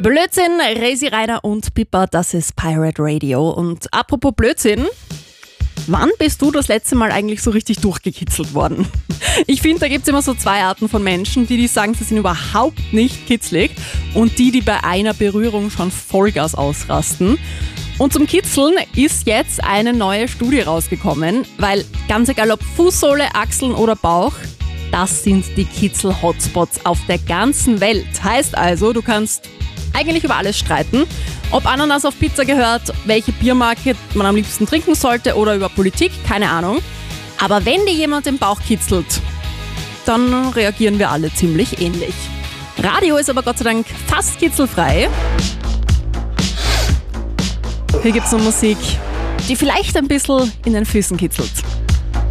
Blödsinn, Resi Reiner und Pippa, das ist Pirate Radio. Und apropos Blödsinn, wann bist du das letzte Mal eigentlich so richtig durchgekitzelt worden? Ich finde, da gibt es immer so zwei Arten von Menschen, die sagen, sie sind überhaupt nicht kitzlig und die bei einer Berührung schon Vollgas ausrasten. Und zum Kitzeln ist jetzt eine neue Studie rausgekommen, weil ganz egal ob Fußsohle, Achseln oder Bauch, das sind die Kitzel-Hotspots auf der ganzen Welt. Heißt also, du kannst eigentlich über alles streiten, ob Ananas auf Pizza gehört, welche Biermarke man am liebsten trinken sollte oder über Politik, keine Ahnung. Aber wenn dir jemand den Bauch kitzelt, dann reagieren wir alle ziemlich ähnlich. Radio ist aber Gott sei Dank fast kitzelfrei. Hier gibt's noch Musik, die vielleicht ein bisschen in den Füßen kitzelt.